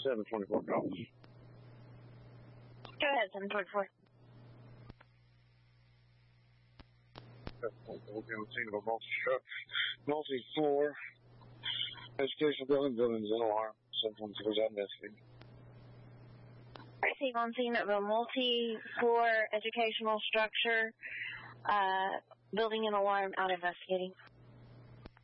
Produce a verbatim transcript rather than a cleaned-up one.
seven twenty-four calls. Go ahead, seven twenty-four. Working on the scene of a multi-truck, multi-floor educational building, buildings in alarm. seven twenty-four is investigating. Receive on scene of a multi-floor educational structure, uh, building an alarm, out investigating.